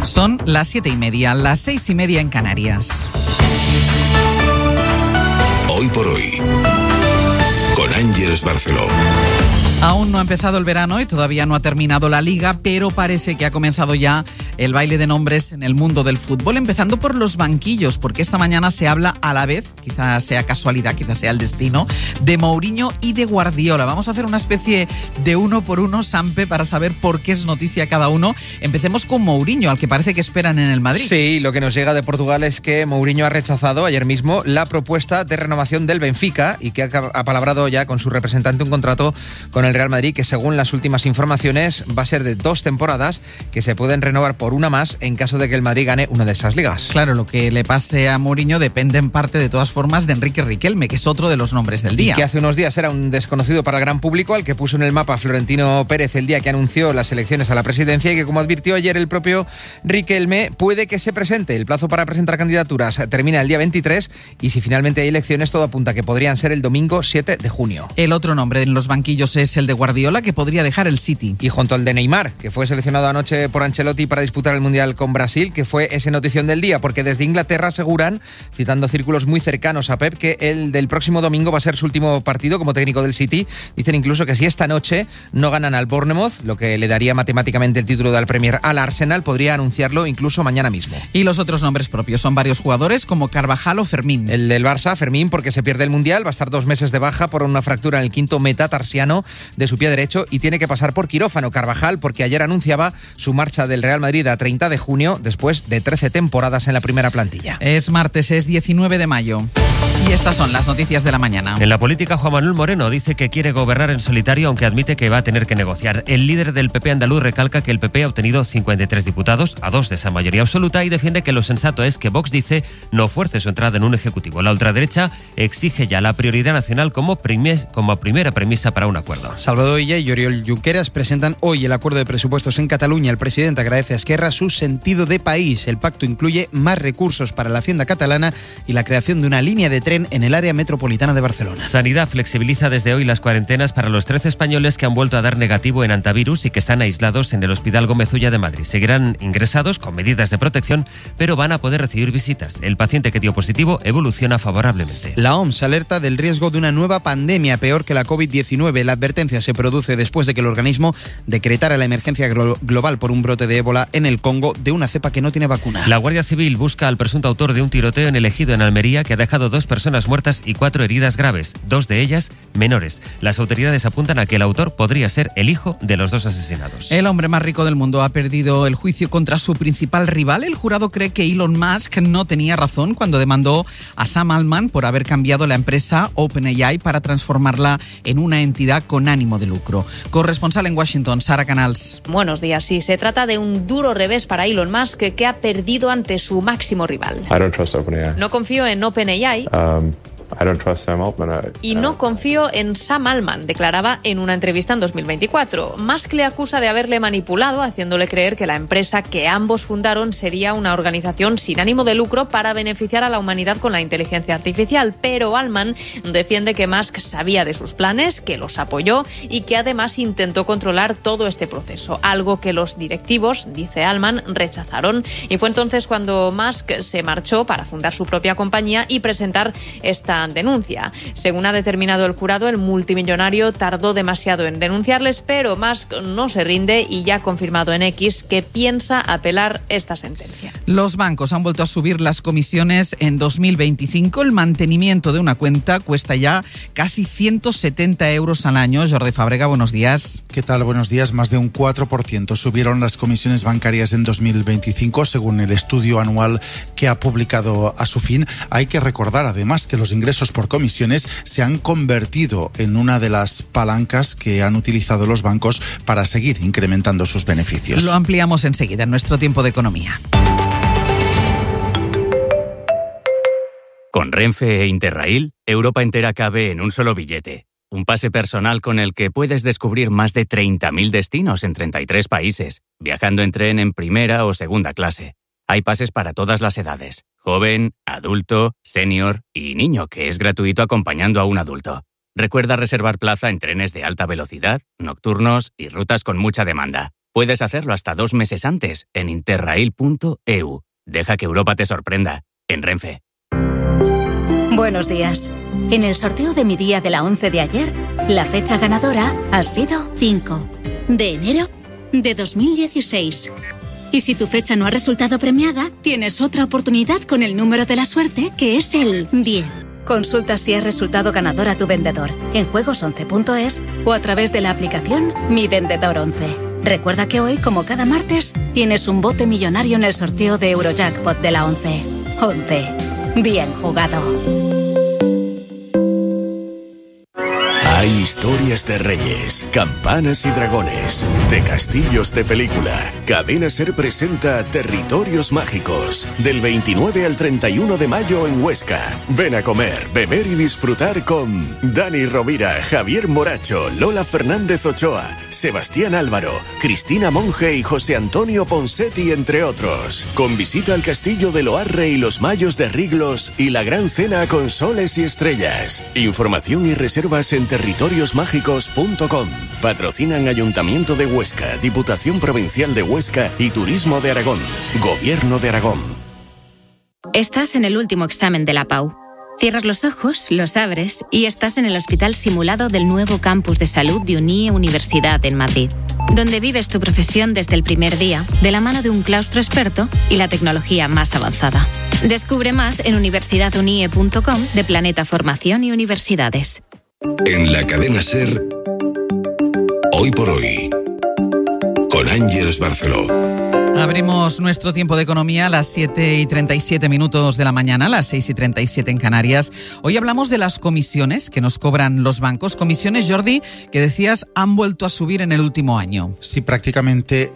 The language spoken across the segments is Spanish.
Son las 7:30, las 6:30 en Canarias. Hoy por hoy, con Ángeles Barceló. Aún no ha empezado el verano y todavía no ha terminado la Liga, pero parece que ha comenzado ya el baile de nombres en el mundo del fútbol, empezando por los banquillos, porque esta mañana se habla a la vez, quizás sea casualidad, quizás sea el destino, de Mourinho y de Guardiola. Vamos a hacer una especie de uno por uno, Sampe, para saber por qué es noticia cada uno. Empecemos con Mourinho, al que parece que esperan en el Madrid. Sí, lo que nos llega de Portugal es que Mourinho ha rechazado ayer mismo la propuesta de renovación del Benfica y que ha apalabrado ya con su representante un contrato con el Real Madrid que, según las últimas informaciones, va a ser de 2 temporadas que se pueden renovar por una más en caso de que el Madrid gane una de esas ligas. Claro, lo que le pase a Mourinho depende en parte de todas formas de Enrique Riquelme, que es otro de los nombres del día. Y que hace unos días era un desconocido para el gran público, al que puso en el mapa Florentino Pérez el día que anunció las elecciones a la presidencia y que, como advirtió ayer el propio Riquelme, puede que se presente. El plazo para presentar candidaturas termina el día 23 y si finalmente hay elecciones todo apunta a que podrían ser el domingo 7 de junio. El otro nombre en los banquillos es el de Guardiola, que podría dejar el City. Y junto al de Neymar, que fue seleccionado anoche por Ancelotti para disputar el Mundial con Brasil, que fue esa notición del día, porque desde Inglaterra aseguran, citando círculos muy cercanos a Pep, que el del próximo domingo va a ser su último partido como técnico del City. Dicen incluso que si esta noche no ganan al Bournemouth, lo que le daría matemáticamente el título del Premier al Arsenal, podría anunciarlo incluso mañana mismo. Y los otros nombres propios son varios jugadores como Carvajal o Fermín. El del Barça, Fermín, porque se pierde el Mundial, va a estar 2 meses de baja por una fractura en el quinto metatarsiano de su pie derecho y tiene que pasar por quirófano. Carvajal, porque ayer anunciaba su marcha del Real Madrid a 30 de junio después de 13 temporadas en la primera plantilla. Es martes, es 19 de mayo. Y estas son las noticias de la mañana. En la política, Juan Manuel Moreno dice que quiere gobernar en solitario, aunque admite que va a tener que negociar. El líder del PP andaluz recalca que el PP ha obtenido 53 diputados, a 2 de esa mayoría absoluta, y defiende que lo sensato es que Vox, dice, no fuerce su entrada en un ejecutivo. La ultraderecha exige ya la prioridad nacional como primera premisa para un acuerdo. Salvador Illa y Oriol Junqueras presentan hoy el acuerdo de presupuestos en Cataluña. El presidente agradece a Esquerra su sentido de país. El pacto incluye más recursos para la hacienda catalana y la creación de una línea de tren en el área metropolitana de Barcelona. Sanidad flexibiliza desde hoy las cuarentenas para los 13 españoles que han vuelto a dar negativo en antivirus y que están aislados en el Hospital Gómez Ulla de Madrid. Seguirán ingresados con medidas de protección, pero van a poder recibir visitas. El paciente que dio positivo evoluciona favorablemente. La OMS alerta del riesgo de una nueva pandemia peor que la COVID-19. La advertencia se produce después de que el organismo decretara la emergencia global por un brote de ébola en el Congo de una cepa que no tiene vacuna. La Guardia Civil busca al presunto autor de un tiroteo en el Ejido, en Almería, que ha dejado 2 personas muertas y 4 heridas graves, 2 de ellas menores. Las autoridades apuntan a que el autor podría ser el hijo de los 2 asesinados. El hombre más rico del mundo ha perdido el juicio contra su principal rival. El jurado cree que Elon Musk no tenía razón cuando demandó a Sam Altman por haber cambiado la empresa OpenAI para transformarla en una entidad con ánimo de lucro. Corresponsal en Washington, Sara Canals. Buenos días. Sí, se trata de un duro revés para Elon Musk, que ha perdido ante su máximo rival. No confío en OpenAI. Y no confío en Sam Altman, declaraba en una entrevista en 2024. Musk le acusa de haberle manipulado, haciéndole creer que la empresa que ambos fundaron sería una organización sin ánimo de lucro para beneficiar a la humanidad con la inteligencia artificial. Pero Altman defiende que Musk sabía de sus planes, que los apoyó y que además intentó controlar todo este proceso, algo que los directivos, dice Altman, rechazaron. Y fue entonces cuando Musk se marchó para fundar su propia compañía y presentar esta denuncia. Según ha determinado el jurado, el multimillonario tardó demasiado en denunciarles, pero Musk no se rinde y ya ha confirmado en X que piensa apelar esta sentencia. Los bancos han vuelto a subir las comisiones en 2025. El mantenimiento de una cuenta cuesta ya casi 170 euros al año. Jordi Fàbrega, buenos días. ¿Qué tal? Buenos días. Más de un 4% subieron las comisiones bancarias en 2025, según el estudio anual que ha publicado a su fin. Hay que recordar además que los ingresos por comisiones se han convertido en una de las palancas que han utilizado los bancos para seguir incrementando sus beneficios. Lo ampliamos enseguida en nuestro tiempo de economía. Con Renfe e Interrail, Europa entera cabe en un solo billete. Un pase personal con el que puedes descubrir más de 30.000 destinos en 33 países, viajando en tren en primera o segunda clase. Hay pases para todas las edades, joven, adulto, senior y niño, que es gratuito acompañando a un adulto. Recuerda reservar plaza en trenes de alta velocidad, nocturnos y rutas con mucha demanda. Puedes hacerlo hasta 2 meses antes en interrail.eu. Deja que Europa te sorprenda. En Renfe. Buenos días. En el sorteo de mi día de la 11 de ayer, la fecha ganadora ha sido 5 de enero de 2016. Y si tu fecha no ha resultado premiada, tienes otra oportunidad con el número de la suerte, que es el 10. Consulta si has resultado ganador a tu vendedor en juegos11.es o a través de la aplicación Mi Vendedor 11. Recuerda que hoy, como cada martes, tienes un bote millonario en el sorteo de Eurojackpot de la 11. 11. Bien jugado. Hay historias de reyes, campanas y dragones, de castillos de película. Cadena Ser presenta Territorios Mágicos, del 29 al 31 de mayo en Huesca. Ven a comer, beber y disfrutar con Dani Rovira, Javier Moracho, Lola Fernández Ochoa, Sebastián Álvaro, Cristina Monge y José Antonio Ponsetti, entre otros. Con visita al castillo de Loarre y los Mayos de Riglos y la gran cena con soles y estrellas. Información y reservas en territoriosmágicos.com. Patrocinan Ayuntamiento de Huesca, Diputación Provincial de Huesca y Turismo de Aragón. Gobierno de Aragón. Estás en el último examen de la PAU. Cierras los ojos, los abres y estás en el hospital simulado del nuevo campus de salud de UNIE Universidad en Madrid, donde vives tu profesión desde el primer día, de la mano de un claustro experto y la tecnología más avanzada. Descubre más en universidadunie.com de Planeta Formación y Universidades. En la cadena Ser, Hoy por Hoy, con Ángeles Barceló. Abrimos nuestro tiempo de economía a las 7:37 de la mañana, a las 6:37 en Canarias. Hoy hablamos de las comisiones que nos cobran los bancos. Comisiones, Jordi, que decías han vuelto a subir en el último año. Sí, prácticamente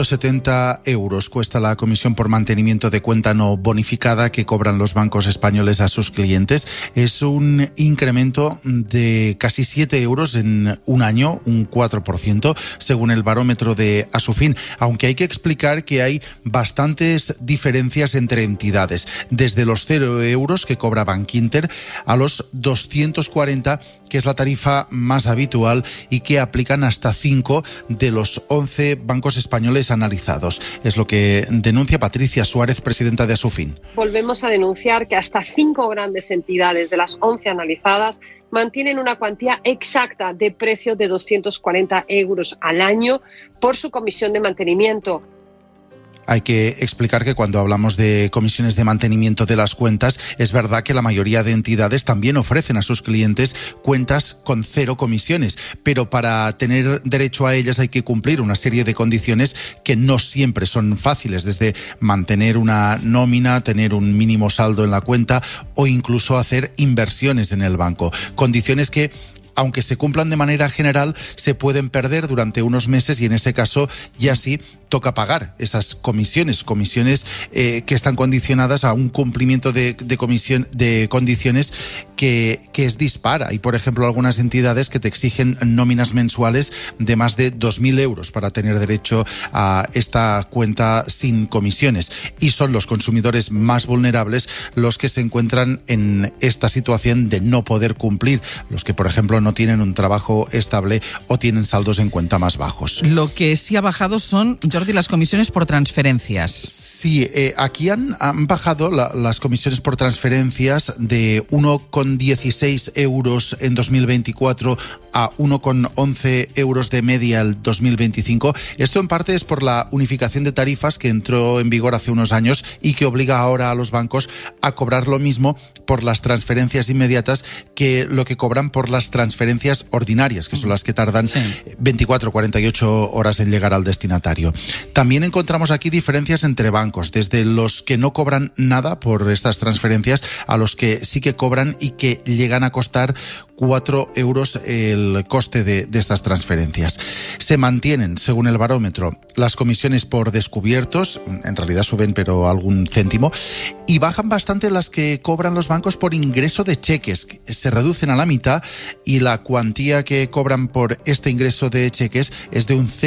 170 euros cuesta la comisión por mantenimiento de cuenta no bonificada que cobran los bancos españoles a sus clientes. Es un incremento de casi 7 euros en un año, un 4%, según el barómetro de Asufin. Aunque hay que explicar que hay bastantes diferencias entre entidades, desde los 0 euros que cobra Bankinter a los 240, que es la tarifa más habitual y que aplican hasta 5 de los 11 bancos españoles analizados. Es lo que denuncia Patricia Suárez, presidenta de Asufin. Volvemos a denunciar que hasta 5 grandes entidades de las 11 analizadas mantienen una cuantía exacta de precio de 240 euros al año por su comisión de mantenimiento. Hay que explicar que cuando hablamos de comisiones de mantenimiento de las cuentas, es verdad que la mayoría de entidades también ofrecen a sus clientes cuentas con 0 comisiones, pero para tener derecho a ellas hay que cumplir una serie de condiciones que no siempre son fáciles, desde mantener una nómina, tener un mínimo saldo en la cuenta o incluso hacer inversiones en el banco. Condiciones que, aunque se cumplan de manera general, se pueden perder durante unos meses y en ese caso ya sí toca pagar esas comisiones que están condicionadas a un cumplimiento de condiciones que es dispar. Hay, por ejemplo, algunas entidades que te exigen nóminas mensuales de más de 2.000 euros para tener derecho a esta cuenta sin comisiones. Y son los consumidores más vulnerables los que se encuentran en esta situación de no poder cumplir, los que, por ejemplo, no tienen un trabajo estable o tienen saldos en cuenta más bajos. Lo que sí ha bajado son, Jordi, las comisiones por transferencias. Sí, aquí han bajado las comisiones por transferencias de 1,16 euros en 2024 a 1,11 euros de media el 2025. Esto en parte es por la unificación de tarifas que entró en vigor hace unos años y que obliga ahora a los bancos a cobrar lo mismo por las transferencias inmediatas que lo que cobran por las transferencias ordinarias, que son las que tardan 24 o 48 horas en llegar al destinatario. También encontramos aquí diferencias entre bancos, desde los que no cobran nada por estas transferencias a los que sí que cobran y que llegan a costar 4 euros el coste de estas transferencias. Se mantienen, según el barómetro, las comisiones por descubiertos, en realidad suben pero algún céntimo, y bajan bastante las que cobran los bancos por ingreso de cheques, se reducen a la mitad y la cuantía que cobran por este ingreso de cheques es de un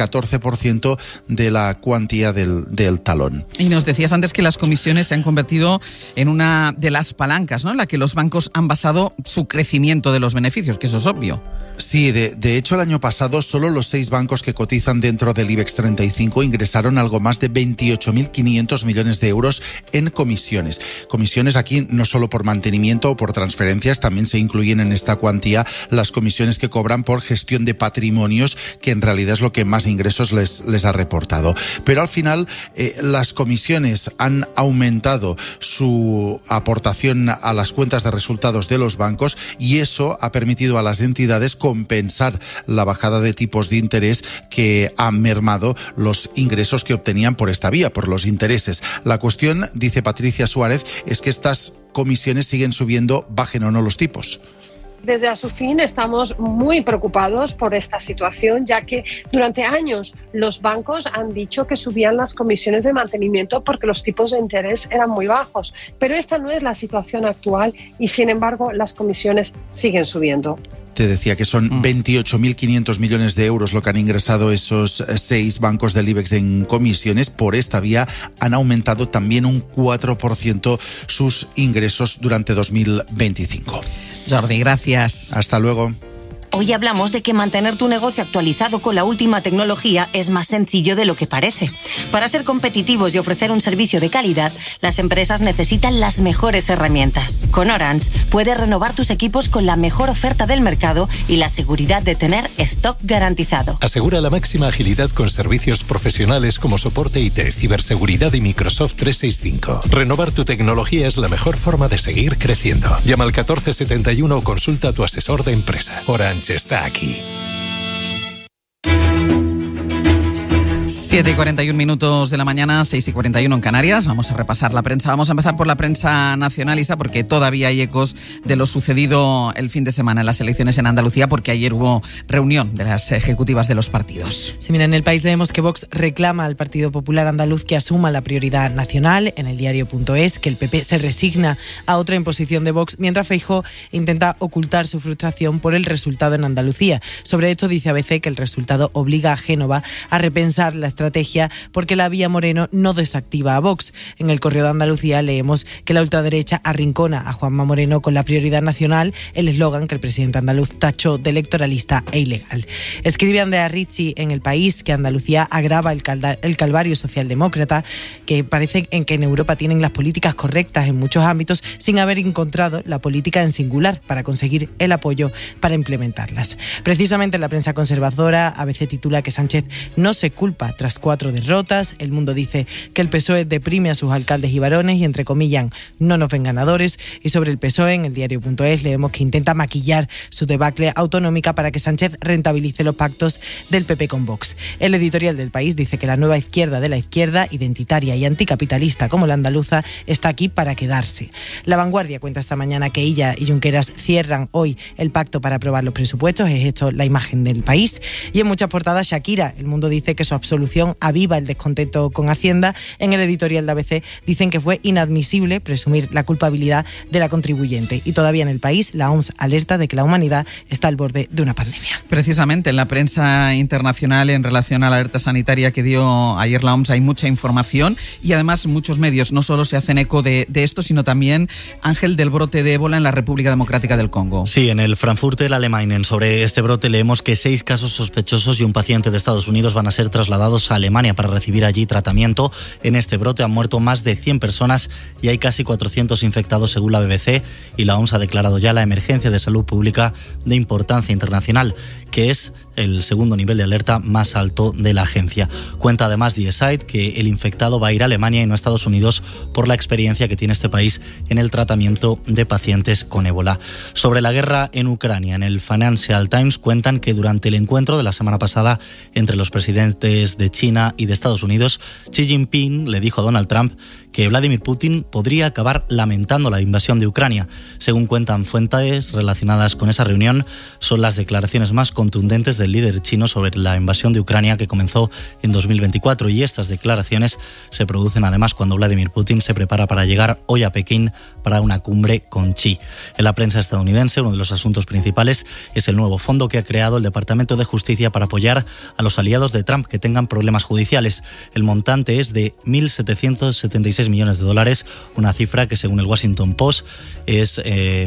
0,14% de la cuantía del talón. Y nos decías antes que las comisiones se han convertido en una de las palancas, ¿no?, en la que los bancos han basado su crecimiento de los beneficios, que eso es obvio. Sí, de hecho el año pasado solo los 6 bancos que cotizan dentro del IBEX 35 ingresaron algo más de 28.500 millones de euros en comisiones. Comisiones aquí no solo por mantenimiento o por transferencias, también se incluyen en esta cuantía las comisiones que cobran por gestión de patrimonios, que en realidad es lo que más ingresos les ha reportado. Pero al final las comisiones han aumentado su aportación a las cuentas de resultados de los bancos y eso ha permitido a las entidades compensar la bajada de tipos de interés que han mermado los ingresos que obtenían por esta vía, por los intereses. La cuestión, dice Patricia Suárez, es que estas comisiones siguen subiendo, bajen o no los tipos. Desde Asufin estamos muy preocupados por esta situación, ya que durante años los bancos han dicho que subían las comisiones de mantenimiento porque los tipos de interés eran muy bajos. Pero esta no es la situación actual y, sin embargo, las comisiones siguen subiendo. Te decía que son 28.500 millones de euros lo que han ingresado esos 6 bancos del IBEX en comisiones. Por esta vía han aumentado también un 4% sus ingresos durante 2025. Jordi, gracias. Hasta luego. Hoy hablamos de que mantener tu negocio actualizado con la última tecnología es más sencillo de lo que parece. Para ser competitivos y ofrecer un servicio de calidad, las empresas necesitan las mejores herramientas. Con Orange puedes renovar tus equipos con la mejor oferta del mercado y la seguridad de tener stock garantizado. Asegura la máxima agilidad con servicios profesionales como soporte IT, ciberseguridad y Microsoft 365. Renovar tu tecnología es la mejor forma de seguir creciendo. Llama al 1471 o consulta a tu asesor de empresa. Orange está aquí. 7:41 de la mañana, 6:41 en Canarias. Vamos a repasar la prensa. Vamos a empezar por la prensa nacional, Isa, porque todavía hay ecos de lo sucedido el fin de semana en las elecciones en Andalucía, porque ayer hubo reunión de las ejecutivas de los partidos. Sí, mira, en El País leemos que Vox reclama al Partido Popular Andaluz que asuma la prioridad nacional. En el diario.es, que el PP se resigna a otra imposición de Vox, mientras Feijóo intenta ocultar su frustración por el resultado en Andalucía. Sobre esto dice ABC que el resultado obliga a Génova a repensar la estrategia porque la vía Moreno no desactiva a Vox. En el Correo de Andalucía leemos que la ultraderecha arrincona a Juanma Moreno con la prioridad nacional, el eslogan que el presidente andaluz tachó de electoralista e ilegal. Escribe Andrea Ricci en El País que Andalucía agrava el calvario socialdemócrata, que parece que en Europa tienen las políticas correctas en muchos ámbitos sin haber encontrado la política en singular para conseguir el apoyo para implementarlas. Precisamente en la prensa conservadora, ABC titula que Sánchez no se culpa tras 4 derrotas. El Mundo dice que el PSOE deprime a sus alcaldes y varones y, entrecomillan, no nos ven ganadores. Y sobre el PSOE, en el diario.es, leemos que intenta maquillar su debacle autonómica para que Sánchez rentabilice los pactos del PP con Vox. El editorial del País dice que la nueva izquierda de la izquierda, identitaria y anticapitalista como la andaluza, está aquí para quedarse. La Vanguardia cuenta esta mañana que Illa y Junqueras cierran hoy el pacto para aprobar los presupuestos. Es esto la imagen del País. Y en muchas portadas, Shakira. El Mundo dice que su absolución aviva el descontento con Hacienda. En el editorial de ABC dicen que fue inadmisible presumir la culpabilidad de la contribuyente. Y todavía en El País, la OMS alerta de que la humanidad está al borde de una pandemia. Precisamente en la prensa internacional, en relación a la alerta sanitaria que dio ayer la OMS, hay mucha información y además muchos medios no solo se hacen eco de esto, sino también, Ángel, del brote de ébola en la República Democrática del Congo. Sí, en el Frankfurter Allgemeinen sobre este brote leemos que 6 casos sospechosos y un paciente de Estados Unidos van a ser trasladados a Alemania para recibir allí tratamiento. En este brote han muerto más de 100 personas y hay casi 400 infectados según la BBC, y la OMS ha declarado ya la emergencia de salud pública de importancia internacional, que es el segundo nivel de alerta más alto de la agencia. Cuenta además Die Zeit que el infectado va a ir a Alemania y no a Estados Unidos por la experiencia que tiene este país en el tratamiento de pacientes con ébola. Sobre la guerra en Ucrania, en el Financial Times cuentan que durante el encuentro de la semana pasada entre los presidentes de China y de Estados Unidos, Xi Jinping le dijo a Donald Trump que Vladimir Putin podría acabar lamentando la invasión de Ucrania. Según cuentan fuentes relacionadas con esa reunión, son las declaraciones más contundentes del del líder chino sobre la invasión de Ucrania que comenzó en 2024, y estas declaraciones se producen además cuando Vladimir Putin se prepara para llegar hoy a Pekín para una cumbre con Xi. En la prensa estadounidense, uno de los asuntos principales es el nuevo fondo que ha creado el Departamento de Justicia para apoyar a los aliados de Trump que tengan problemas judiciales. El montante es de $1.776 millones, una cifra que según el Washington Post es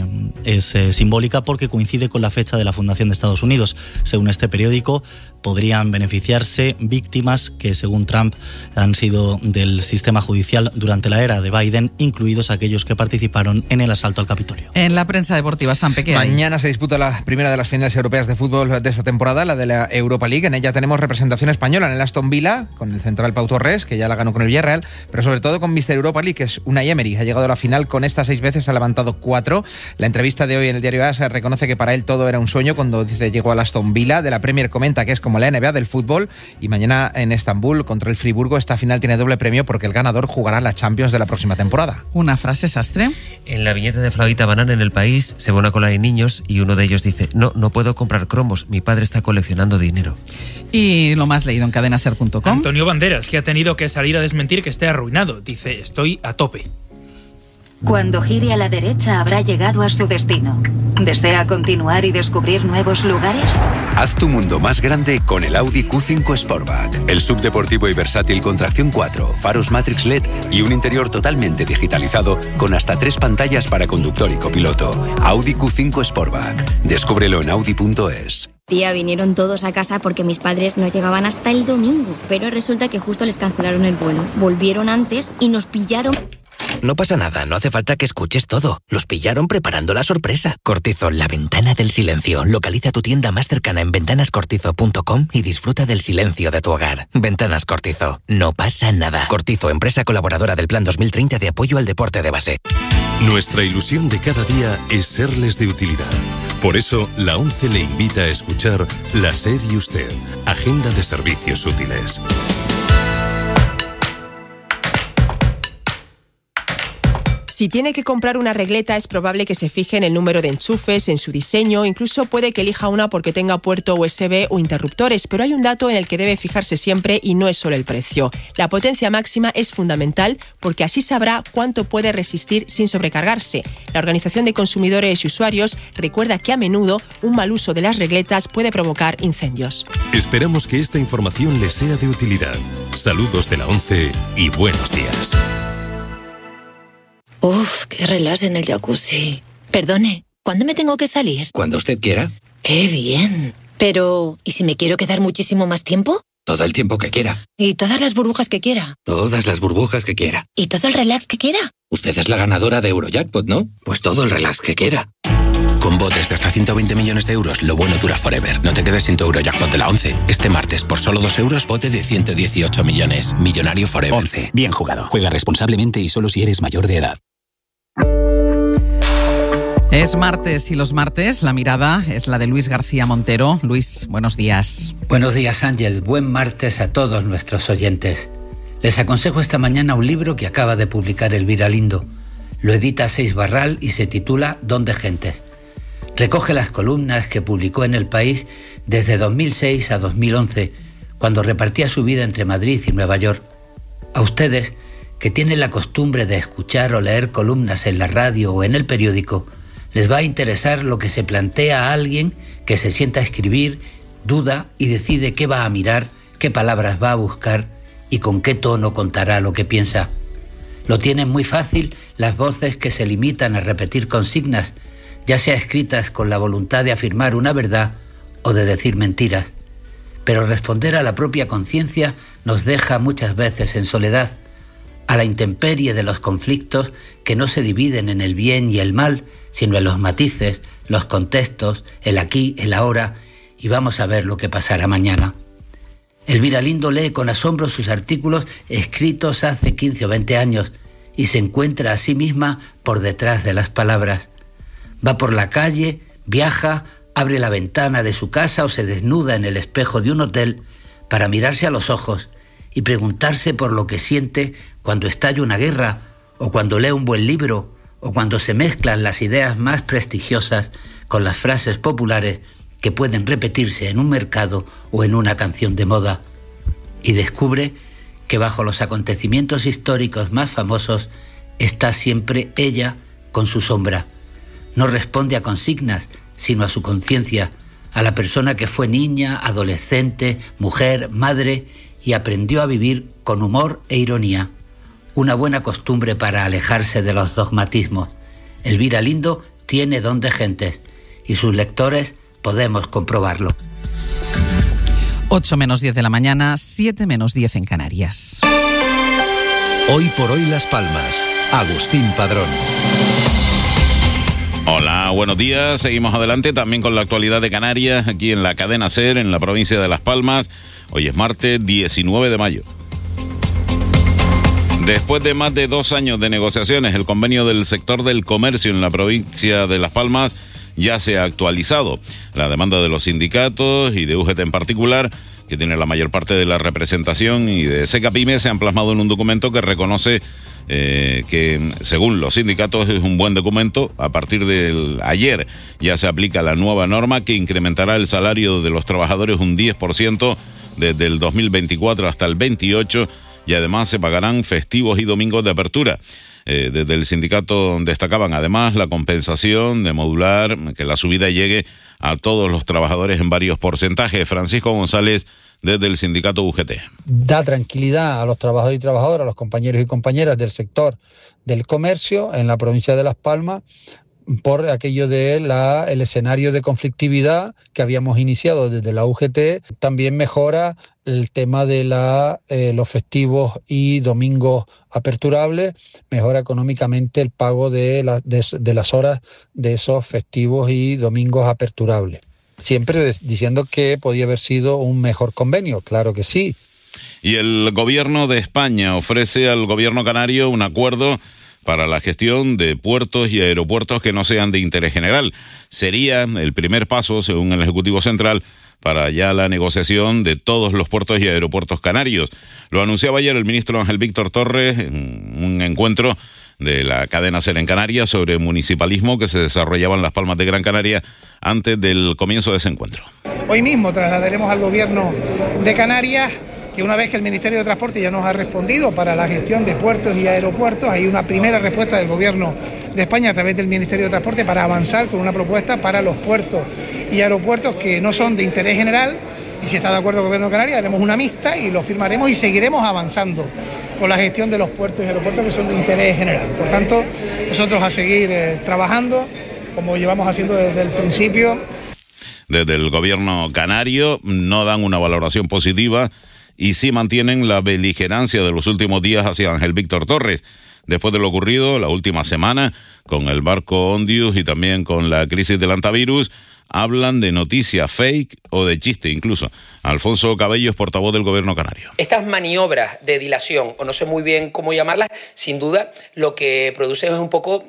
simbólica porque coincide con la fecha de la fundación de Estados Unidos. Según este periódico, podrían beneficiarse víctimas que, según Trump, han sido del sistema judicial durante la era de Biden, incluidos aquellos que participaron en el asalto al Capitolio. En la prensa deportiva, Sampe, ¿qué hay? Mañana se disputa la primera de las finales europeas de fútbol de esta temporada, la de la Europa League. En ella tenemos representación española en el Aston Villa, con el central Pau Torres, que ya la ganó con el Villarreal, pero sobre todo con Mr. Europa League, que es Unai Emery. Ha llegado a la final con estas 6 veces, ha levantado 4. La entrevista de hoy en el diario AS reconoce que para él todo era un sueño cuando dice llegó al Aston Villa. De la Premier comenta que es como la NBA del fútbol, y mañana en Estambul contra el Friburgo esta final tiene doble premio porque el ganador jugará la Champions de la próxima temporada. Una frase, Sastre. En la viñeta de Flavita Banana en El País se ve una cola de niños y uno de ellos dice: no puedo comprar cromos, mi padre está coleccionando dinero. Y lo más leído en cadenaser.com. Antonio Banderas, que ha tenido que salir a desmentir que esté arruinado. Dice: estoy a tope. Cuando gire a la derecha habrá llegado a su destino. ¿Desea continuar y descubrir nuevos lugares? Haz tu mundo más grande con el Audi Q5 Sportback. El subdeportivo y versátil con tracción 4, faros Matrix LED y un interior totalmente digitalizado con hasta 3 pantallas para conductor y copiloto. Audi Q5 Sportback. Descúbrelo en audi.es. Tía, vinieron todos a casa porque mis padres no llegaban hasta el domingo, pero resulta que justo les cancelaron el vuelo. Volvieron antes y nos pillaron. No pasa nada, no hace falta que escuches todo. Los pillaron preparando la sorpresa. Cortizo, la ventana del silencio. Localiza tu tienda más cercana en ventanascortizo.com y disfruta del silencio de tu hogar. Ventanas Cortizo, no pasa nada. Cortizo, empresa colaboradora del Plan 2030 de apoyo al deporte de base. Nuestra ilusión de cada día es serles de utilidad. Por eso, la ONCE le invita a escuchar La SER y Usted, Agenda de Servicios Útiles. Si tiene que comprar una regleta, es probable que se fije en el número de enchufes, en su diseño, incluso puede que elija una porque tenga puerto USB o interruptores, pero hay un dato en el que debe fijarse siempre y no es solo el precio. La potencia máxima es fundamental porque así sabrá cuánto puede resistir sin sobrecargarse. La Organización de Consumidores y Usuarios recuerda que a menudo un mal uso de las regletas puede provocar incendios. Esperamos que esta información les sea de utilidad. Saludos de la ONCE y buenos días. Uf, qué relax en el jacuzzi. Perdone, ¿cuándo me tengo que salir? Cuando usted quiera. ¡Qué bien! Pero, ¿y si me quiero quedar muchísimo más tiempo? Todo el tiempo que quiera. ¿Y todas las burbujas que quiera? Todas las burbujas que quiera. ¿Y todo el relax que quiera? Usted es la ganadora de Eurojackpot, ¿no? Pues todo el relax que quiera. Con botes de hasta 120 millones de euros, lo bueno dura forever. No te quedes sin tu Eurojackpot de la ONCE. Este martes, por solo 2 euros, bote de 118 millones. Millonario forever. ONCE. Bien jugado. Juega responsablemente y solo si eres mayor de edad. Es martes y los martes la mirada es la de Luis García Montero. Luis, buenos días. Buenos días, Ángel. Buen martes a todos nuestros oyentes. Les aconsejo esta mañana un libro que acaba de publicar Elvira Lindo. Lo edita Seix Barral y se titula Don de Gentes. Recoge las columnas que publicó en El País desde 2006 a 2011, cuando repartía su vida entre Madrid y Nueva York. A ustedes, que tienen la costumbre de escuchar o leer columnas en la radio o en el periódico, les va a interesar lo que se plantea a alguien que se sienta a escribir, duda y decide qué va a mirar, qué palabras va a buscar y con qué tono contará lo que piensa. Lo tienen muy fácil las voces que se limitan a repetir consignas, ya sea escritas con la voluntad de afirmar una verdad o de decir mentiras. Pero responder a la propia conciencia nos deja muchas veces en soledad, a la intemperie de los conflictos que no se dividen en el bien y el mal, sino en los matices, los contextos, el aquí, el ahora, y vamos a ver lo que pasará mañana. Elvira Lindo lee con asombro sus artículos escritos hace 15 o 20 años y se encuentra a sí misma por detrás de las palabras. Va por la calle, viaja, abre la ventana de su casa o se desnuda en el espejo de un hotel para mirarse a los ojos y preguntarse por lo que siente cuando estalla una guerra, o cuando lee un buen libro, o cuando se mezclan las ideas más prestigiosas con las frases populares que pueden repetirse en un mercado o en una canción de moda. Y descubre que bajo los acontecimientos históricos más famosos está siempre ella con su sombra. No responde a consignas, sino a su conciencia, a la persona que fue niña, adolescente, mujer, madre y aprendió a vivir con humor e ironía. Una buena costumbre para alejarse de los dogmatismos. Elvira Lindo tiene don de gentes y sus lectores podemos comprobarlo. 8 menos 10 de la mañana, 7 menos 10 en Canarias. Hoy por hoy Las Palmas. Agustín Padrón. Hola, buenos días. Seguimos adelante también con la actualidad de Canarias, aquí en la cadena SER, en la provincia de Las Palmas. Hoy es martes 19 de mayo. Después de más de 2 años de negociaciones, el convenio del sector del comercio en la provincia de Las Palmas ya se ha actualizado. La demanda de los sindicatos y de UGT en particular, que tiene la mayor parte de la representación, y de Secapime, se han plasmado en un documento que reconoce que, según los sindicatos, es un buen documento. A partir de ayer ya se aplica la nueva norma que incrementará el salario de los trabajadores un 10% desde el 2024 hasta el 28, y además se pagarán festivos y domingos de apertura. Desde el sindicato destacaban además la compensación de modular, que la subida llegue a todos los trabajadores en varios porcentajes. Francisco González, desde el sindicato UGT. Da tranquilidad a los trabajadores y trabajadoras, a los compañeros y compañeras del sector del comercio en la provincia de Las Palmas, por aquello de el escenario de conflictividad que habíamos iniciado desde la UGT. También mejora el tema de los festivos y domingos aperturables, mejora económicamente el pago de las horas de esos festivos y domingos aperturables. Siempre diciendo que podía haber sido un mejor convenio, claro que sí. Y el gobierno de España ofrece al gobierno canario un acuerdo para la gestión de puertos y aeropuertos que no sean de interés general. Sería el primer paso, según el Ejecutivo Central, para ya la negociación de todos los puertos y aeropuertos canarios. Lo anunciaba ayer el ministro Ángel Víctor Torres en un encuentro de la cadena SER en Canarias sobre municipalismo que se desarrollaba en Las Palmas de Gran Canaria antes del comienzo de ese encuentro. Hoy mismo trasladaremos al gobierno de Canarias que una vez que el Ministerio de Transporte ya nos ha respondido para la gestión de puertos y aeropuertos, hay una primera respuesta del Gobierno de España a través del Ministerio de Transporte para avanzar con una propuesta para los puertos y aeropuertos que no son de interés general, y si está de acuerdo el Gobierno de Canarias haremos una mixta y lo firmaremos y seguiremos avanzando con la gestión de los puertos y aeropuertos que son de interés general. Por tanto, nosotros a seguir trabajando como llevamos haciendo desde el principio. Desde el Gobierno canario no dan una valoración positiva y sí mantienen la beligerancia de los últimos días hacia Ángel Víctor Torres, después de lo ocurrido la última semana con el barco Ondius y también con la crisis del antivirus. Hablan de noticias fake o de chiste incluso. Alfonso Cabello es portavoz del Gobierno canario. Estas maniobras de dilación, o no sé muy bien cómo llamarlas, sin duda lo que produce es un poco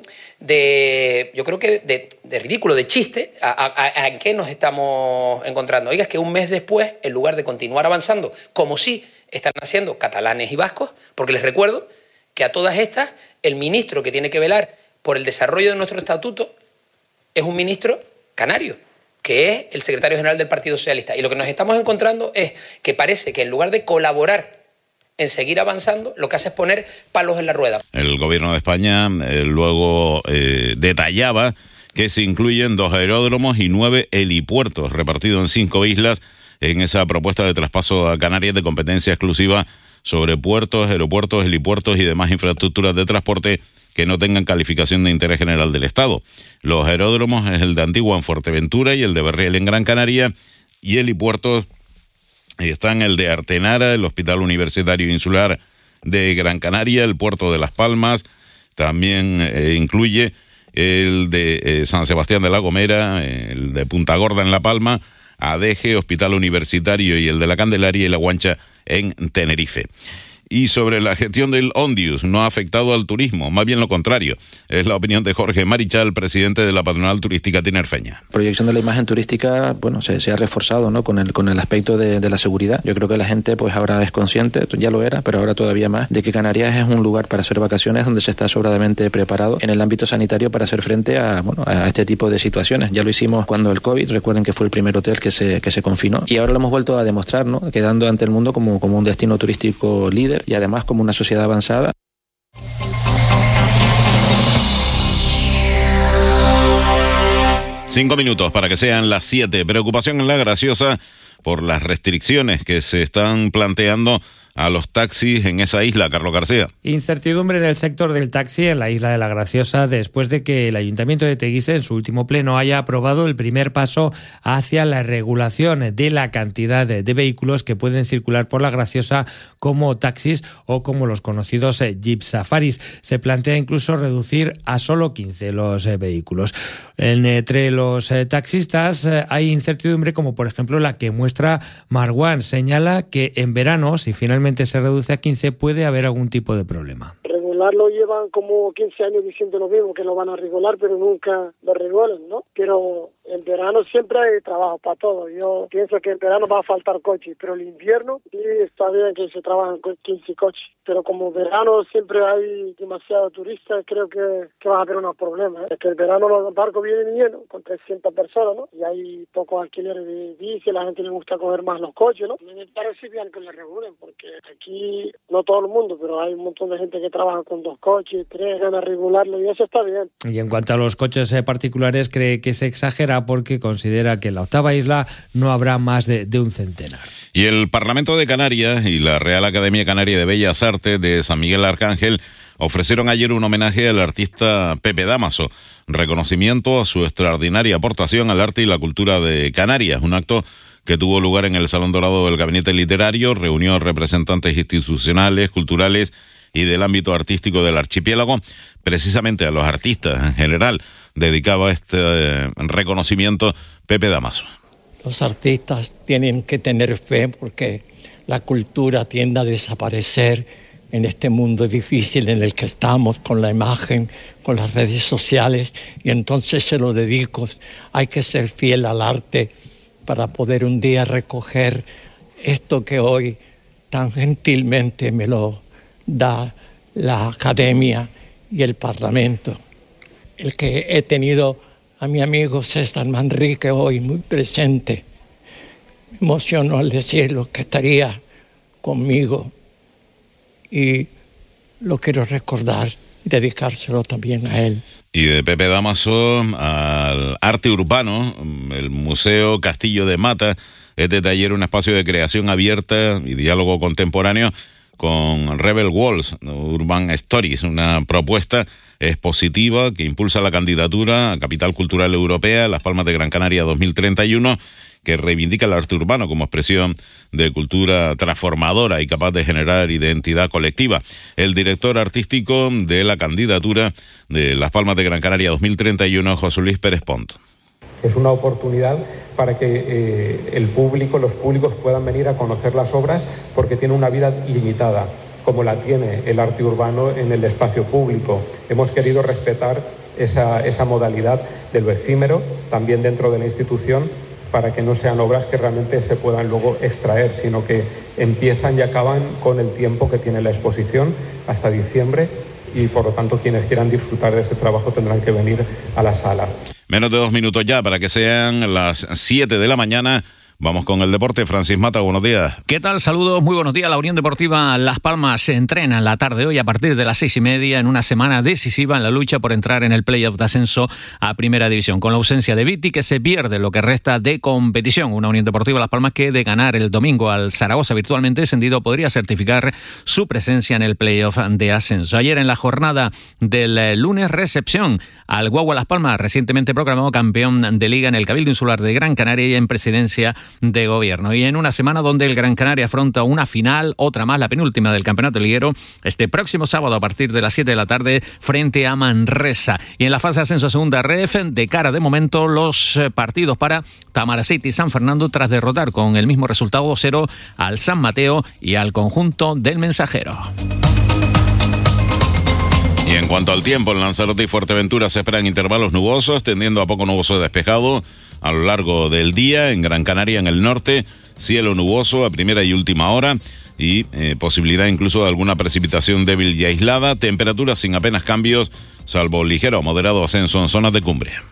yo creo que de ridículo, de chiste, ¿en qué nos estamos encontrando? Oiga, es que un mes después, en lugar de continuar avanzando, como sí están haciendo catalanes y vascos, porque les recuerdo que a todas estas, el ministro que tiene que velar por el desarrollo de nuestro estatuto es un ministro canario, que es el secretario general del Partido Socialista. Y lo que nos estamos encontrando es que parece que en lugar de colaborar en seguir avanzando, lo que hace es poner palos en la rueda. El Gobierno de España luego detallaba que se incluyen 2 aeródromos y 9 helipuertos repartidos en 5 islas en esa propuesta de traspaso a Canarias de competencia exclusiva sobre puertos, aeropuertos, helipuertos y demás infraestructuras de transporte que no tengan calificación de interés general del Estado. Los aeródromos es el de Antigua en Fuerteventura y el de Berriel en Gran Canaria, y helipuertos están el de Artenara, el Hospital Universitario Insular de Gran Canaria, el Puerto de Las Palmas, también incluye el de San Sebastián de la Gomera, el de Punta Gorda en La Palma, Adeje, Hospital Universitario y el de La Candelaria y La Guancha en Tenerife. Y sobre la gestión del Ondius, no ha afectado al turismo, más bien lo contrario. Es la opinión de Jorge Marichal, presidente de la patronal turística tinerfeña. La proyección de la imagen turística, se ha reforzado, ¿no? con el aspecto de la seguridad. Yo creo que la gente pues ahora es consciente, ya lo era, pero ahora todavía más, de que Canarias es un lugar para hacer vacaciones donde se está sobradamente preparado en el ámbito sanitario para hacer frente a este tipo de situaciones. Ya lo hicimos cuando el COVID, recuerden que fue el primer hotel que se confinó, y ahora lo hemos vuelto a demostrar, ¿no? Quedando ante el mundo como un destino turístico líder y además como una sociedad avanzada. Cinco minutos para que sean las 7. Preocupación en La Graciosa por las restricciones que se están planteando a los taxis en esa isla. Carlos García. Incertidumbre en el sector del taxi en la isla de La Graciosa después de que el Ayuntamiento de Teguise en su último pleno haya aprobado el primer paso hacia la regulación de la cantidad de vehículos que pueden circular por La Graciosa como taxis o como los conocidos Jeep Safaris. Se plantea incluso reducir a solo 15 los vehículos. Entre los taxistas hay incertidumbre como por ejemplo la que muestra Marwan. Señala que en verano, si finalmente se reduce a 15, puede haber algún tipo de problema. Regularlo llevan como 15 años diciendo lo mismo, que lo van a regular, pero nunca lo regulan, ¿no? Pero en verano siempre hay trabajo para todo. Yo pienso que en verano va a faltar coches, pero el invierno sí está bien que se trabajan con 15 coches. Pero como verano siempre hay demasiados turistas, creo que va a haber unos problemas. Es que el verano los barcos vienen llenos, con 300 personas, ¿no? Y hay pocos alquileres de bici, a la gente le gusta coger más los coches, ¿no? Me parece bien que lo regulen, porque aquí, no todo el mundo, pero hay un montón de gente que trabaja con 2 coches, 3, van a regularlo y eso está bien. Y en cuanto a los coches particulares, cree que se exagera porque considera que en la octava isla no habrá más de un centenar. Y el Parlamento de Canarias y la Real Academia Canaria de Bellas Artes de San Miguel Arcángel ofrecieron ayer un homenaje al artista Pepe Dámaso, reconocimiento a su extraordinaria aportación al arte y la cultura de Canarias, un acto que tuvo lugar en el Salón Dorado del Gabinete Literario, reunió representantes institucionales, culturales y del ámbito artístico del archipiélago. Precisamente a los artistas en general dedicaba este reconocimiento Pepe Dámaso. Los artistas tienen que tener fe porque la cultura tiende a desaparecer en este mundo difícil en el que estamos con la imagen, con las redes sociales, y entonces se lo dedico. Hay que ser fiel al arte para poder un día recoger esto que hoy tan gentilmente me lo da la Academia y el Parlamento. El que he tenido a mi amigo César Manrique hoy muy presente. Me emociono al decirlo, que estaría conmigo y lo quiero recordar y dedicárselo también a él. Y de Pepe Dámaso al arte urbano, el Museo Castillo de Mata es desde ayer un espacio de creación abierta y diálogo contemporáneo con Rebel Walls, Urban Stories, una propuesta expositiva que impulsa la candidatura a Capital Cultural Europea, Las Palmas de Gran Canaria 2031, que reivindica el arte urbano como expresión de cultura transformadora y capaz de generar identidad colectiva. El director artístico de la candidatura de Las Palmas de Gran Canaria 2031, José Luis Pérez Pont. Es una oportunidad para que los públicos puedan venir a conocer las obras, porque tiene una vida limitada, como la tiene el arte urbano en el espacio público. Hemos querido respetar esa modalidad de lo efímero también dentro de la institución, para que no sean obras que realmente se puedan luego extraer, sino que empiezan y acaban con el tiempo que tiene la exposición hasta diciembre, y por lo tanto quienes quieran disfrutar de este trabajo tendrán que venir a la sala. Menos de 2 minutos ya para que sean las 7 de la mañana. Vamos con el deporte. Francis Mata, buenos días. ¿Qué tal? Saludos, muy buenos días. La Unión Deportiva Las Palmas se entrena en la tarde de hoy a partir de las 6:30 en una semana decisiva en la lucha por entrar en el playoff de ascenso a Primera División. Con la ausencia de Viti, que se pierde lo que resta de competición. Una Unión Deportiva Las Palmas que, de ganar el domingo al Zaragoza virtualmente descendido, podría certificar su presencia en el playoff de ascenso. Ayer, en la jornada del lunes, recepción al Guagua Las Palmas, recientemente proclamado campeón de Liga en el Cabildo Insular de Gran Canaria y en presidencia de gobierno. Y en una semana donde el Gran Canaria afronta una final, otra más, la penúltima del campeonato liguero, este próximo sábado a partir de las 7 de la tarde frente a Manresa. Y en la fase de ascenso a segunda ref, de cara de momento los partidos para Tamaracete y San Fernando tras derrotar con el mismo resultado 2-0 al San Mateo y al conjunto del Mensajero. Y en cuanto al tiempo, en Lanzarote y Fuerteventura se esperan intervalos nubosos, tendiendo a poco nuboso despejado a lo largo del día. En Gran Canaria, en el norte, cielo nuboso a primera y última hora y posibilidad incluso de alguna precipitación débil y aislada. Temperaturas sin apenas cambios, salvo ligero o moderado ascenso en zonas de cumbre.